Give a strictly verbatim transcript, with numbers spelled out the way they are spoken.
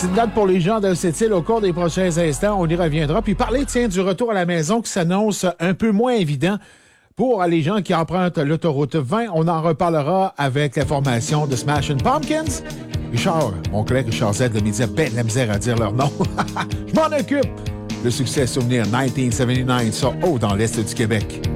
Petite note pour les gens de cette île au cours des prochains instants, on y reviendra. Puis parler, tiens, du retour à la maison qui s'annonce un peu moins évident pour les gens qui empruntent l'autoroute vingt. On en reparlera avec la formation de Smashing Pumpkins. Richard, mon collègue Richard Z de Média, ben de la misère à dire leur nom. Je m'en occupe. Le succès souvenir dix-neuf soixante-dix-neuf, ça haut dans l'Est du Québec.